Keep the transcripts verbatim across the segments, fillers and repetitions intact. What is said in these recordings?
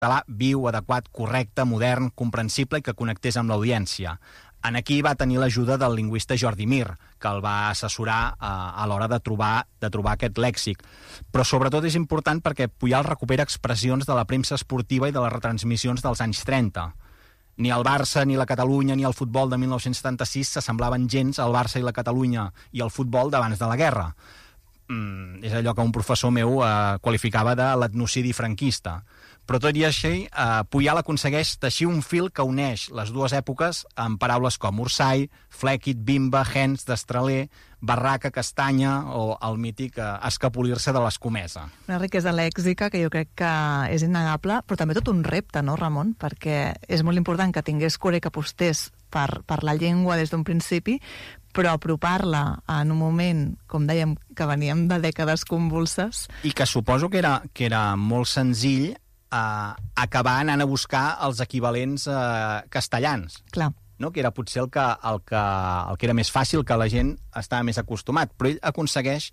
català viu, adequat, correcte, modern, comprensible i que connectés amb l'audiència. En aquí va tenir l'ajuda del lingüista Jordi Mir, que el va assessorar a, a l'hora de trobar, de trobar aquest lèxic. Però sobretot és important perquè Pujal recupera expressions de la premsa esportiva i de les retransmissions dels anys trenta. Ni el Barça, ni la Catalunya, ni el futbol de mil nou-cents setanta-sis s'assemblaven gens al Barça i la Catalunya i al futbol d'abans de la guerra. Mm, és allò que un professor meu eh, qualificava de l'etnocidi franquista. Però tot i així, eh, Pujal aconsegueix teixir un fil que uneix les dues èpoques amb paraules com Ursai, Flequit, Bimba, Hens, Destraler, Barraca, Castanya o el mític eh, escapolir-se de l'escomesa. Una riquesa lèxica que jo crec que és innegable, però també tot un repte, no, Ramon? Perquè és molt important que tingués cura i que apostés per, per la llengua des d'un principi, però apropar-la en un moment, com dèiem, que veníem de dècades convulses... I que suposo que era, que era molt senzill Uh, acabar anant a buscar els equivalents uh, castellans. Clar. No? Que era potser el que, el, que, el que era més fàcil, que la gent estava més acostumat. Però ell aconsegueix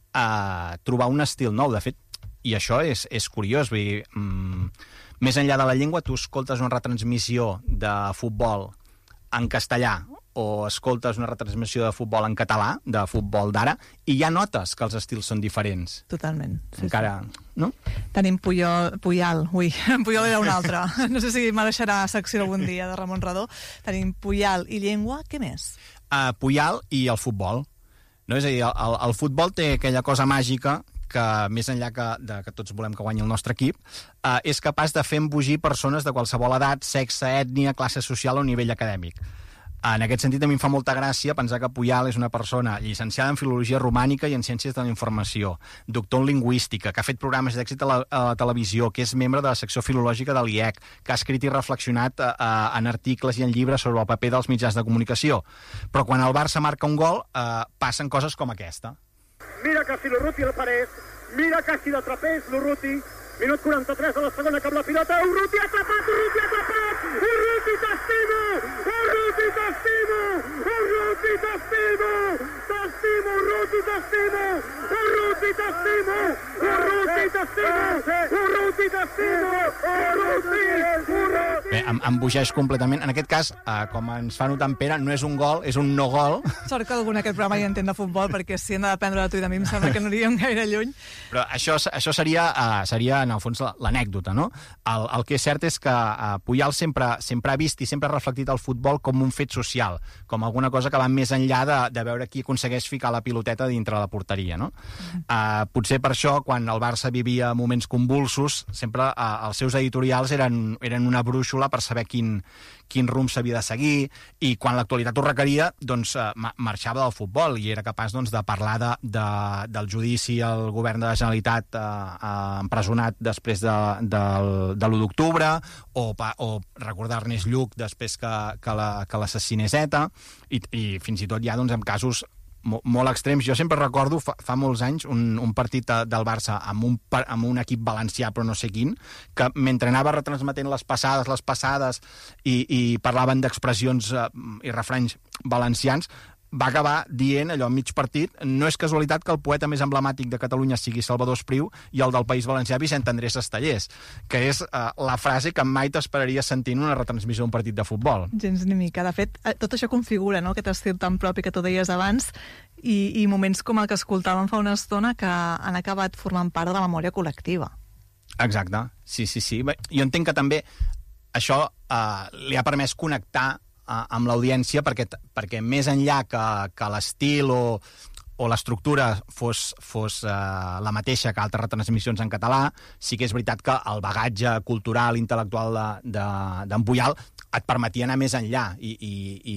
uh, trobar un estil nou. De fet, i això és, és curiós. Vull dir, um, més enllà de la llengua, tu escoltes una retransmissió de futbol en castellà o escoltes una retransmissió de futbol en català, de futbol d'ara, i ja notes que els estils són diferents. Totalment. Sí, Encara, sí. no? Tenim Pujol, Pujal, ui, Pujol era un altre. No sé si me deixarà secció algun dia de Ramon Redó. Tenim Pujal i llengua, què més? Uh, Pujal i el futbol. No? És a dir, el, el futbol té aquella cosa màgica que, més enllà que, de, que tots volem que guanyi el nostre equip, uh, és capaç de fer embogir persones de qualsevol edat, sexe, ètnia, classe social o nivell acadèmic. En aquest sentit, a mi em fa molta gràcia pensar que Pujal és una persona llicenciada en Filologia Romànica i en Ciències de la Informació, doctor en Lingüística, que ha fet programes d'èxit a, la, a la televisió, que és membre de la secció filològica de l'I E C, que ha escrit i reflexionat eh, en articles i en llibres sobre el paper dels mitjans de comunicació. Però quan el Barça marca un gol, eh, passen coses com aquesta. Mira casi l'Urruti el parés, mira casi l'atrapés l'Urruti, minut quaranta-tres de la segona cap la pilota, Urruti atrapat, Urruti atrapat, Urruti t'estimo, Urruti t'estimo, Urruti t'estimo, t'estimo, Urruti t'estimo, Urruti t'estimo, Urruti t'estimo, Urruti t'estimo, Urruti, Urruti. Bé, em, em bogeix completament. En aquest cas, eh, com ens fa notar en Pere, no és un gol, és un no gol. Sort que algun d'aquest programa hi entén de futbol, perquè si hem de dependre de tu i de mi em sembla que no aniríem gaire lluny. Però això, això seria, uh, seria, en el fons, l'anècdota, no? El, el que és cert és que uh, Pujal sempre, sempre ha vist i sempre ha reflectit el futbol com un fet social, com alguna cosa que va més enllà de, de veure qui aconsegueix ficar la piloteta dintre la porteria, no? Mm. Uh, potser per això, quan el Barça vivia moments convulsos, sempre uh, els seus editorials eren, eren una brúixola per saber quin, quin rumb s'havia de seguir, i quan l'actualitat ho requeria, doncs uh, marxava del futbol i era capaç, doncs, de parlar de, de, del judici al govern de la Generalitat uh, uh, empresonat després de, de, de l'u d'octubre, o, o recordar Ernest Lluch després que, que l'assassinés ETA, i, i fins i tot ja, doncs, en casos molt, molt extrems. Jo sempre recordo, fa, fa molts anys, un, un partit del Barça amb un, amb un equip valencià, però no sé quin, que mentre anava retransmetent les passades, les passades, i, i parlaven d'expressions eh, i refranys valencians, va acabar dient, allò, mig partit, no és casualitat que el poeta més emblemàtic de Catalunya sigui Salvador Espriu i el del País Valencià Vicent Andrés Estellés, que és uh, la frase que mai t'esperaries sentir en una retransmissió d'un partit de futbol. Gens ni mica. De fet, tot això configura, no?, aquest estil tan propi que tu deies abans, i, i moments com el que escoltàvem fa una estona que han acabat formant part de la memòria col·lectiva. Exacte, sí, sí, sí. Jo entenc que també això uh, li ha permès connectar amb l'audiència, perquè, perquè més enllà que, que l'estil o, o l'estructura fos, fos uh, la mateixa que altres retransmissions en català, sí que és veritat que el bagatge cultural, intel·lectual d'en Pujal et permetia anar més enllà i, i,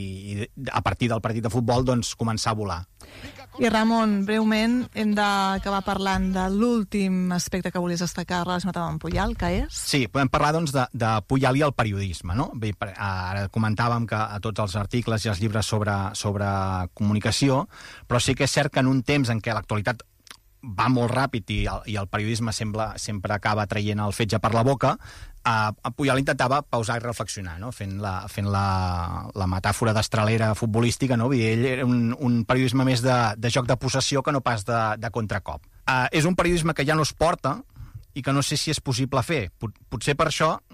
i a partir del partit de futbol, doncs, començar a volar. I Ramon, breument, hem d'acabar parlant de l'últim aspecte que volies destacar relacionat amb en Pujal, que és? Sí, podem parlar, doncs, de, de Pujal i el periodisme, no? Bé, ara comentàvem que a tots els articles i els llibres sobre, sobre comunicació, però sí que és cert que en un temps en què l'actualitat va molt ràpid i el, i el periodisme sembla, sempre acaba traient el fetge per la boca, eh, Pujal intentava pausar i reflexionar, no? fent, la, fent la, la metàfora d'estralera futbolística, no? Vull dir, ell era un, un periodisme més de, de joc de possessió que no pas de, de contracop. Eh, és un periodisme que ja no es porta, i que no sé si és possible fer. Pot, potser per això